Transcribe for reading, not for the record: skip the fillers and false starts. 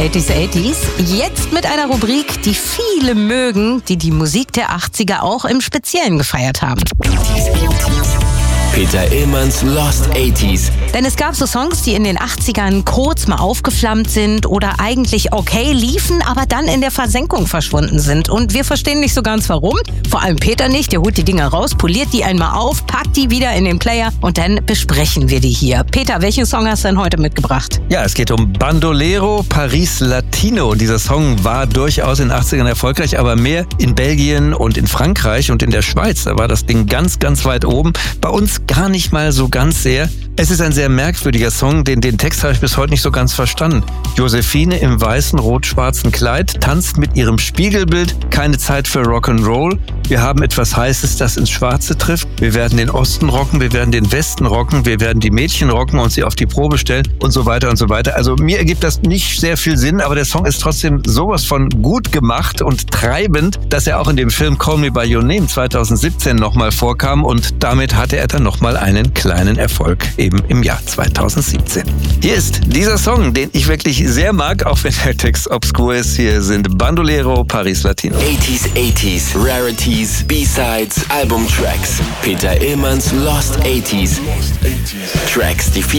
80s. Jetzt mit einer Rubrik, die viele mögen, die die Musik der 80er auch im Speziellen gefeiert haben. Peter Illmanns Lost 80s. Denn es gab so Songs, die in den 80ern kurz mal aufgeflammt sind oder eigentlich okay liefen, aber dann in der Versenkung verschwunden sind. Und wir verstehen nicht so ganz warum. Vor allem Peter nicht. Der holt die Dinger raus, poliert die einmal auf, packt die wieder in den Player und dann besprechen wir die hier. Peter, welchen Song hast du denn heute mitgebracht? Ja, es geht um Bandolero Paris Latino. Und dieser Song war durchaus in den 80ern erfolgreich, aber mehr in Belgien und in Frankreich und in der Schweiz. Da war das Ding ganz, ganz weit oben. Bei uns gar nicht mal so ganz sehr. Es ist ein sehr merkwürdiger Song, den Text habe ich bis heute nicht so ganz verstanden. Josephine im weißen, rot-schwarzen Kleid tanzt mit ihrem Spiegelbild. Keine Zeit für Rock'n'Roll. Wir haben etwas Heißes, das ins Schwarze trifft. Wir werden den Osten rocken, wir werden den Westen rocken, wir werden die Mädchen rocken und sie auf die Probe stellen und so weiter und so weiter. Also mir ergibt das nicht sehr viel Sinn, aber der Song ist trotzdem sowas von gut gemacht und treibend, dass er auch in dem Film Call Me By Your Name 2017 nochmal vorkam und damit hatte er dann nochmal einen kleinen Erfolg eben im Jahr 2017. Hier ist dieser Song, den ich wirklich sehr mag, auch wenn der Text obskur ist. Hier sind Bandolero Paris Latino. 80s, Rarities, B-Sides, Albumtracks. Peter Illmanns Lost 80s. Tracks, die